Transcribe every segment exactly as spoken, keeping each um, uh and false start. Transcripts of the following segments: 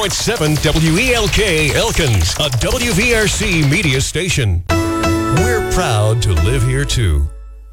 point seven W E L K Elkins, a W V R C media station. We're proud to live here, too.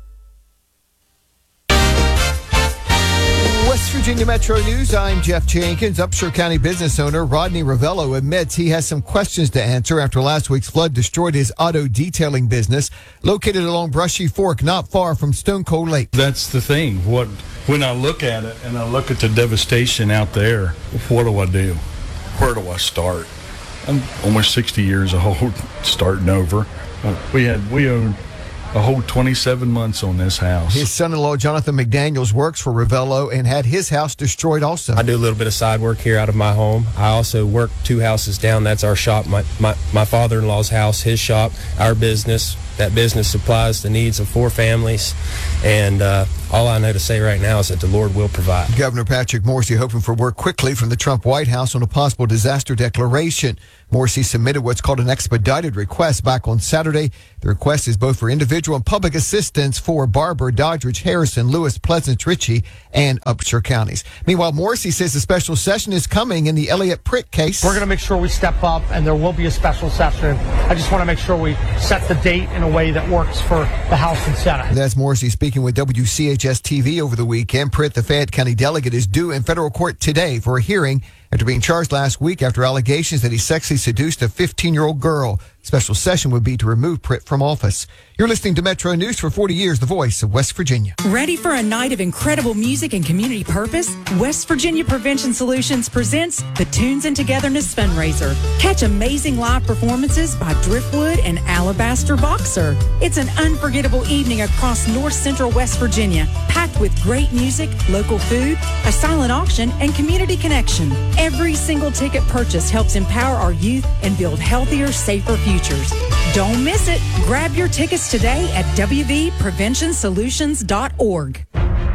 West Virginia Metro News, I'm Jeff Jenkins. Upshur County business owner Rodney Ravello admits he has some questions to answer after last week's flood destroyed his auto detailing business located along Brushy Fork, not far from Stone Cold Lake. That's the thing. What when I look at it and I look at the devastation out there, what do I do? Where do I start? I'm almost sixty years old, starting over. Uh, we had we owned a whole twenty-seven months on this house. His son-in-law, Jonathan McDaniels, works for Ravello and had his house destroyed also. I do a little bit of side work here out of my home. I also work two houses down. That's our shop, my, my, my father-in-law's house, his shop, our business. That business supplies the needs of four families. And uh, all I know to say right now is that the Lord will provide. Governor Patrick Morrisey hoping for word quickly from the Trump White House on a possible disaster declaration. Morrisey submitted what's called an expedited request back on Saturday. The request is both for individual and public assistance for Barber, Doddridge, Harrison, Lewis, Pleasant, Ritchie, and Upshur counties. Meanwhile, Morrisey says a special session is coming in the Elliott Pritt case. We're going to make sure we step up, and there will be a special session. I just want to make sure we set the date in a way that works for the House and Senate. That's Morrisey speaking with W C H S T V over the weekend. Pritt, the Fayette County delegate, is due in federal court today for a hearing after being charged last week after allegations that he sexually seduced a fifteen-year-old girl. Special session would be to remove Pritt from office. You're listening to Metro News for forty years, the voice of West Virginia. Ready for a night of incredible music and community purpose? West Virginia Prevention Solutions presents the Tunes and Togetherness Fundraiser. Catch amazing live performances by Driftwood and Alabaster Boxer. It's an unforgettable evening across north central West Virginia, packed with great music, local food, a silent auction, and community connection. Every single ticket purchased helps empower our youth and build healthier, safer futures. Don't miss it. Grab your tickets today at w v prevention solutions dot org.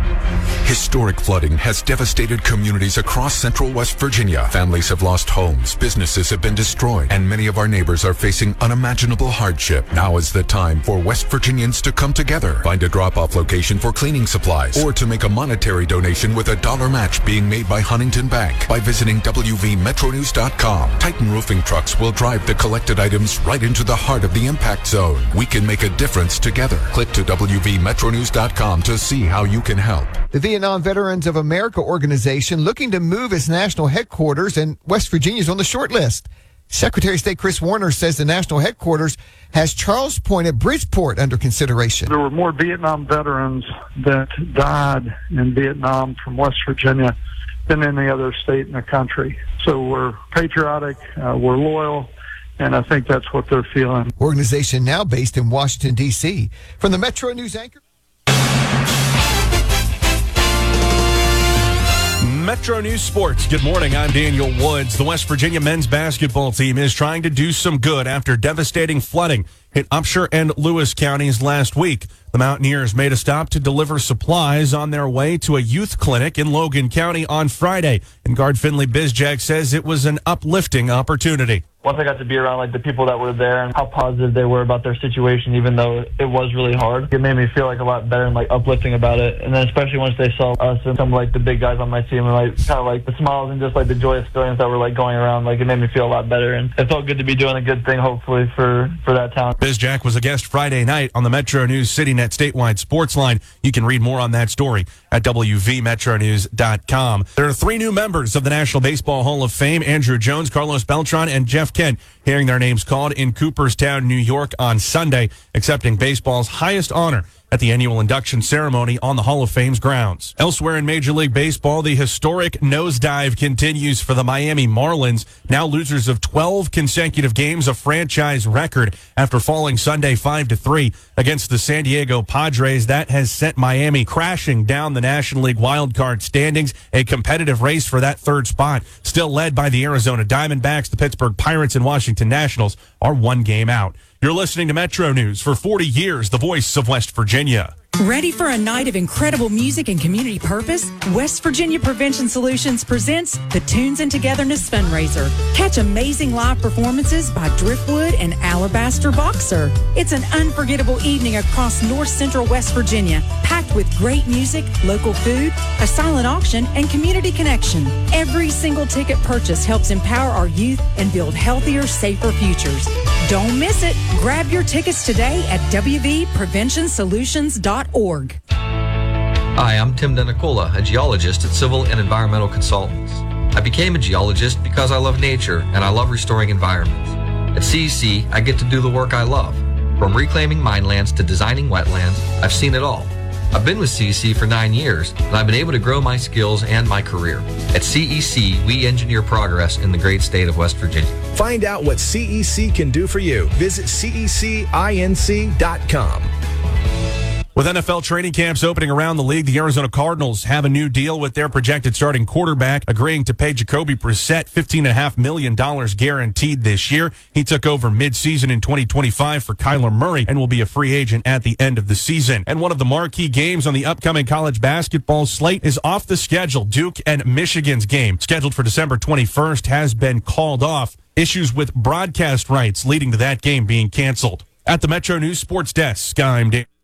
Historic flooding has devastated communities across central West Virginia. Families have lost homes, businesses have been destroyed, and many of our neighbors are facing unimaginable hardship. Now is the time for West Virginians to come together, find a drop-off location for cleaning supplies, or to make a monetary donation with a dollar match being made by Huntington Bank by visiting w v metro news dot com. Titan roofing trucks will drive the collected items right into the heart of the impact zone. We can make a difference together. Click to w v metro news dot com to see how you can help. The Vietnam Veterans of America organization looking to move its national headquarters, and West Virginia is on the short list. Secretary of State Chris Warner says the national headquarters has Charles Point at Bridgeport under consideration. There were more Vietnam veterans that died in Vietnam from West Virginia than any other state in the country. So we're patriotic, uh, we're loyal, and I think that's what they're feeling. Organization now based in Washington, D C From the Metro News anchor. Metro News Sports. Good morning. I'm Daniel Woods. The West Virginia men's basketball team is trying to do some good after devastating flooding hit Upshur and Lewis counties last week. The Mountaineers made a stop to deliver supplies on their way to a youth clinic in Logan County on Friday. And guard Finley Bizjack says it was an uplifting opportunity. Once I got to be around like the people that were there and how positive they were about their situation, even though it was really hard, it made me feel like a lot better and like uplifting about it. And then especially once they saw us and some like the big guys on my team and like kind of like the smiles and just like the joyous feelings that were like going around, like it made me feel a lot better. And it felt good to be doing a good thing, hopefully, for, for that town. Bizjack was a guest Friday night on the Metro News CityNet statewide sports line. You can read more on that story at w v metro news dot com. There are three new members of the National Baseball Hall of Fame: Andrew Jones, Carlos Beltran, and Jeff Kent, hearing their names called in Cooperstown, New York on Sunday, accepting baseball's highest honor at the annual induction ceremony on the Hall of Fame's grounds. Elsewhere in Major League Baseball, the historic nosedive continues for the Miami Marlins, now losers of twelve consecutive games, a franchise record after falling Sunday five to three against the San Diego Padres. That has sent Miami crashing down the National League wildcard standings, a competitive race for that third spot, still led by the Arizona Diamondbacks. The Pittsburgh Pirates and Washington Nationals are one game out. You're listening to Metro News for forty years, the voice of West Virginia. Ready for a night of incredible music and community purpose? West Virginia Prevention Solutions presents the Tunes and Togetherness Fundraiser. Catch amazing live performances by Driftwood and Alabaster Boxer. It's an unforgettable evening across north central West Virginia, packed with great music, local food, a silent auction, and community connection. Every single ticket purchase helps empower our youth and build healthier, safer futures. Don't miss it. Grab your tickets today at w v prevention solutions dot org. Hi, I'm Tim Denicola, a geologist at Civil and Environmental Consultants. I became a geologist because I love nature and I love restoring environments. At C E C, I get to do the work I love. From reclaiming minelands to designing wetlands, I've seen it all. I've been with C E C for nine years, and I've been able to grow my skills and my career. At C E C, we engineer progress in the great state of West Virginia. Find out what C E C can do for you. Visit C E C inc dot com. With N F L training camps opening around the league, the Arizona Cardinals have a new deal with their projected starting quarterback, agreeing to pay Jacoby Brissett fifteen point five million dollars guaranteed this year. He took over midseason in twenty twenty-five for Kyler Murray and will be a free agent at the end of the season. And one of the marquee games on the upcoming college basketball slate is off the schedule. Duke and Michigan's game, scheduled for December twenty-first, has been called off. Issues with broadcast rights leading to that game being canceled. At the Metro News Sports Desk, I'm Dan.